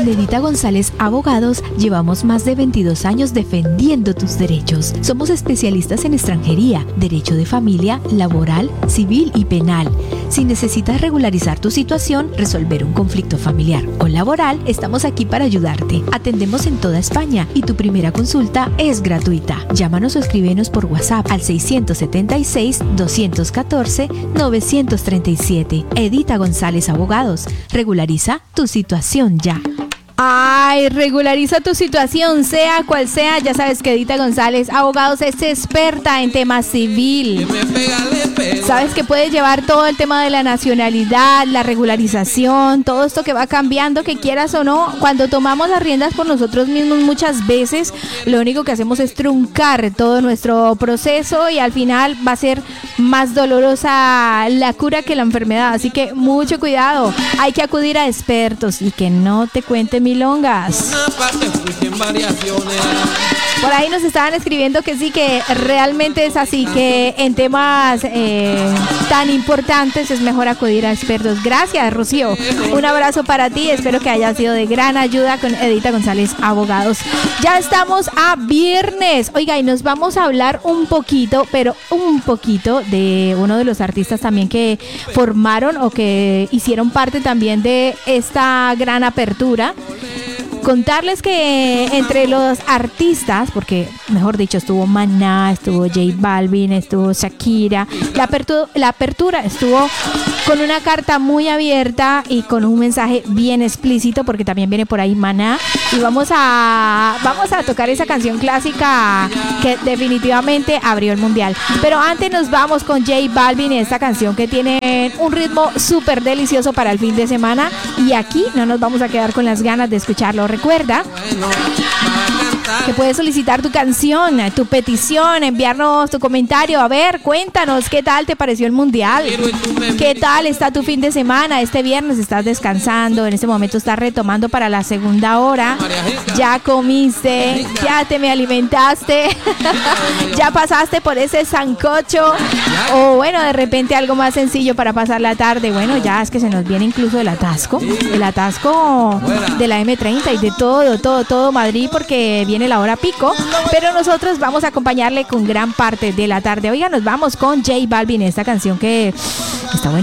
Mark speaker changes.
Speaker 1: En Edita González Abogados llevamos más de 22 años defendiendo tus derechos. Somos especialistas en extranjería, derecho de familia, laboral, civil y penal. Si necesitas regularizar tu situación, resolver un conflicto familiar o laboral, estamos aquí para ayudarte. Atendemos en toda España y tu primera consulta es gratuita. Llámanos o escríbenos por WhatsApp al 676-214-937. Edita González Abogados. Regulariza tu situación ya.
Speaker 2: Ay, regulariza tu situación, sea cual sea. Ya sabes que Edita González Abogados es experta en temas civil. Sabes que puede llevar todo el tema de la nacionalidad, la regularización, todo esto que va cambiando, que quieras o no. Cuando tomamos las riendas por nosotros mismos, muchas veces lo único que hacemos es truncar todo nuestro proceso y al final va a ser más dolorosa la cura que la enfermedad. Así que mucho cuidado, hay que acudir a expertos y que no te cuenten milongas. Por ahí nos estaban escribiendo que sí, que realmente es así, que en temas tan importantes es mejor acudir a expertos. Gracias, Rocío. Un abrazo para ti, espero que haya sido de gran ayuda con Edita González Abogados. Ya estamos a viernes. Oiga, y nos vamos a hablar un poquito, pero un poquito de uno de los artistas también que formaron o que hicieron parte también de esta gran apertura. Contarles que entre los artistas, porque mejor dicho estuvo Maná, estuvo J Balvin, estuvo Shakira, la apertura estuvo con una carta muy abierta y con un mensaje bien explícito, porque también viene por ahí Maná y vamos a tocar esa canción clásica que definitivamente abrió el mundial. Pero antes nos vamos con J Balvin y esta canción que tiene un ritmo súper delicioso para el fin de semana, y aquí no nos vamos a quedar con las ganas de escucharlo. Recuerda que puedes solicitar tu canción, tu petición, enviarnos tu comentario. A ver, cuéntanos qué tal te pareció el mundial, qué tal está tu fin de semana. Este viernes estás descansando, en este momento estás retomando para la segunda hora. Ya comiste, ya te me alimentaste, ya pasaste por ese sancocho, o bueno, de repente algo más sencillo para pasar la tarde. Bueno, ya es que se nos viene incluso el atasco de la M30 y de todo Madrid, porque viene la hora pico, pero nosotros vamos a acompañarle con gran parte de la tarde. Oiga, nos vamos con J Balvin, esta canción que está buena.